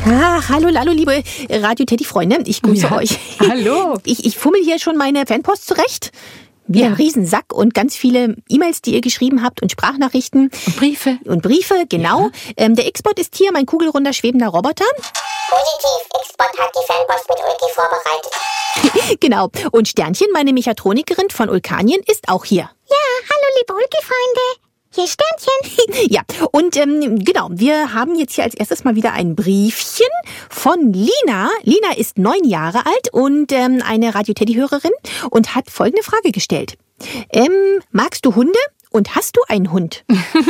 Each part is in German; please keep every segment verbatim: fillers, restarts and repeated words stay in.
Ah, hallo, hallo, liebe Radio Teddy-Freunde. Ich grüße Ja. euch. Hallo. Ich, ich fummel hier schon meine Fanpost zurecht. Wie Ja. ein Riesensack und ganz viele E-Mails, die ihr geschrieben habt und Sprachnachrichten. Und Briefe. Und Briefe, genau. Ähm, der X-Bot ist hier, mein kugelrunder, schwebender Roboter. Positiv, X-Bot hat die Fanpost mit Ulki vorbereitet. Genau. Und Sternchen, meine Mechatronikerin von Ulkanien, ist auch hier. Ja, hallo liebe Ulki-Freunde. Hier ist Sternchen. Ja, und ähm, genau, wir haben jetzt hier als erstes mal wieder ein Briefchen von Lina. Lina ist neun Jahre alt und ähm, eine Radio-Teddy-Hörerin und hat folgende Frage gestellt. Ähm, magst du Hunde und hast du einen Hund?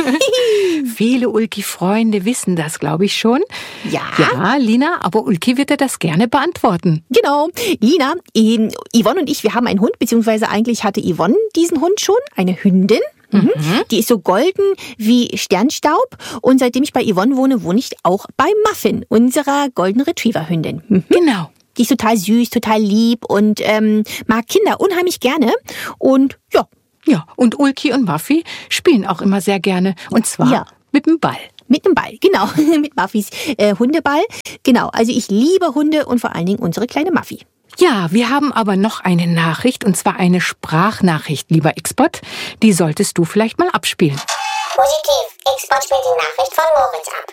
Viele Ulki-Freunde wissen das, glaube ich, schon. Ja. Ja, Lina, aber Ulki wird dir das gerne beantworten. Genau. Lina, ähm, Yvonne und ich, wir haben einen Hund, beziehungsweise eigentlich hatte Yvonne diesen Hund schon, eine Hündin. Mhm. Die ist so golden wie Sternstaub. Und seitdem ich bei Yvonne wohne, wohne ich auch bei Muffin, unserer Golden Retriever-Hündin. Mhm. Genau. Die ist total süß, total lieb und ähm, mag Kinder unheimlich gerne. Und ja, Ja, und Ulki und Muffy spielen auch immer sehr gerne. Und zwar Ja. mit dem Ball. mit dem Ball, genau, mit Muffys äh, Hundeball. Genau, also ich liebe Hunde und vor allen Dingen unsere kleine Muffy. Ja, wir haben aber noch eine Nachricht, und zwar eine Sprachnachricht, lieber X-Bot. Die solltest du vielleicht mal abspielen. Positiv, X-Bot spielt die Nachricht von Moritz ab.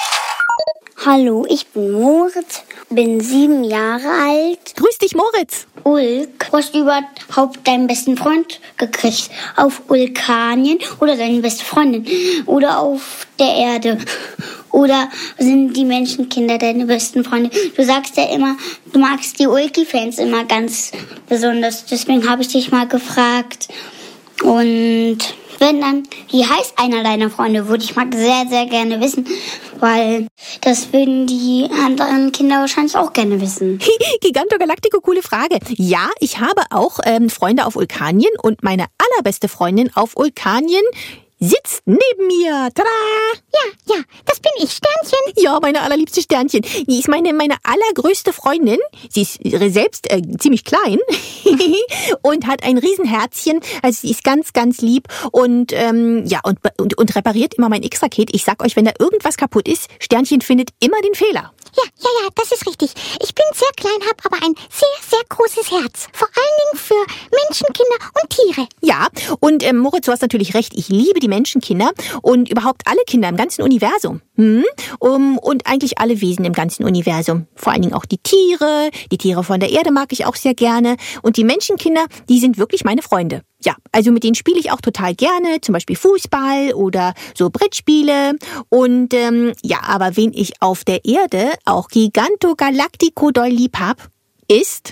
Hallo, ich bin Moritz, bin sieben Jahre alt. Grüß dich, Moritz. Ulk, wo hast du überhaupt deinen besten Freund gekriegt? Auf Ulkanien oder deine beste Freundin? Oder auf der Erde? Oder sind die Menschenkinder deine besten Freunde? Du sagst ja immer, du magst die Ulki-Fans immer ganz besonders. Deswegen habe ich dich mal gefragt. Und wenn dann, wie heißt einer deiner Freunde, würde ich mal sehr, sehr gerne wissen. Weil das würden die anderen Kinder wahrscheinlich auch gerne wissen. Giganto Galactico, coole Frage. Ja, ich habe auch ähm, Freunde auf Ulkanien und meine allerbeste Freundin auf Ulkanien sitzt neben mir. Tada! Ja, ja, das bin ich, Sternchen. Ja, meine allerliebste Sternchen. Die ist meine, meine allergrößte Freundin. Sie ist selbst äh, ziemlich klein und hat ein Riesenherzchen. Also sie ist ganz, ganz lieb und ähm, ja und, und, und repariert immer mein X-Raket. Ich sag euch, wenn da irgendwas kaputt ist, Sternchen findet immer den Fehler. Ja, ja, ja, das ist richtig. Ich bin sehr klein, habe aber ein sehr, sehr großes Herz. Vor allen Dingen für Menschen, Kinder und Tiere. Ja, und ähm, Moritz, du hast natürlich recht. Ich liebe die Menschenkinder und überhaupt alle Kinder im ganzen Universum. Hm? Um, und eigentlich alle Wesen im ganzen Universum. Vor allen Dingen auch die Tiere. Die Tiere von der Erde mag ich auch sehr gerne. Und die Menschenkinder, die sind wirklich meine Freunde. Ja, also mit denen spiele ich auch total gerne, zum Beispiel Fußball oder so Brettspiele. Und ähm, ja, aber wen ich auf der Erde auch Giganto Galactico doll lieb hab, ist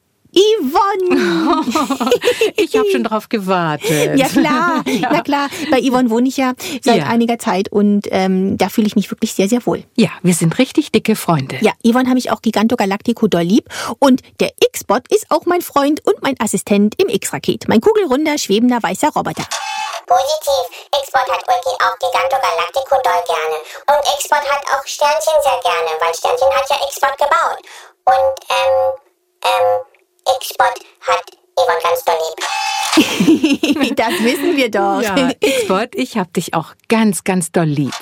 Yvonne. Ich habe schon drauf gewartet. Ja klar, Ja. na klar. Bei Yvonne wohne ich ja seit Ja. einiger Zeit und ähm, da fühle ich mich wirklich sehr, sehr wohl. Ja, wir sind richtig dicke Freunde. Ja, Yvonne habe ich auch Giganto Galactico doll lieb und der X-Bot ist auch mein Freund und mein Assistent im X-Raket. Mein kugelrunder, schwebender, weißer Roboter. Positiv, X-Bot hat Ulki auch Giganto Galactico doll gerne. Und X-Bot hat auch Sternchen sehr gerne, weil Sternchen hat ja X-Bot gebaut. Und, ähm, ähm, X-Bot hat Yvonne ganz doll lieb. Das wissen wir doch. Ja, X-Bot, ich hab dich auch ganz, ganz doll lieb.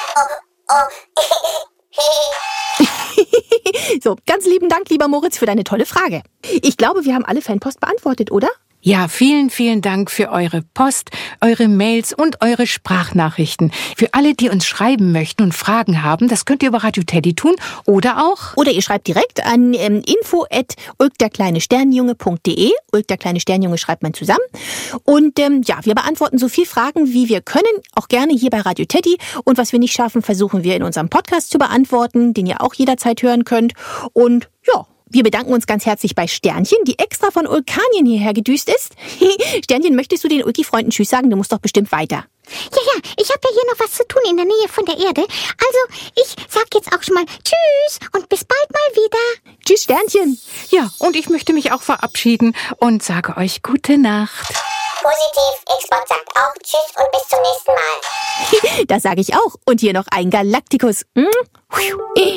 So, ganz lieben Dank, lieber Moritz, für deine tolle Frage. Ich glaube, wir haben alle Fanpost beantwortet, oder? Ja, vielen, vielen Dank für eure Post, eure Mails und eure Sprachnachrichten. Für alle, die uns schreiben möchten und Fragen haben, das könnt ihr über Radio Teddy tun oder auch... Oder ihr schreibt direkt an ähm, info at ulkderkleinesternjunge punkt de. Ulk der kleine Sternjunge schreibt man zusammen. Und ähm, ja, wir beantworten so viel Fragen, wie wir können, auch gerne hier bei Radio Teddy. Und was wir nicht schaffen, versuchen wir in unserem Podcast zu beantworten, den ihr auch jederzeit hören könnt. Und ja, wir bedanken uns ganz herzlich bei Sternchen, die extra von Ulkanien hierher gedüst ist. Sternchen, möchtest du den Ulki-Freunden Tschüss sagen? Du musst doch bestimmt weiter. Ja, ja, ich habe ja hier noch was zu tun in der Nähe von der Erde. Also, ich sag jetzt auch schon mal Tschüss und bis bald mal wieder. Tschüss, Sternchen. Ja, und ich möchte mich auch verabschieden und sage euch gute Nacht. Positiv, X-Bot sagt auch Tschüss und bis zum nächsten Mal. Das sage ich auch. Und hier noch ein Galaktikus. Hm?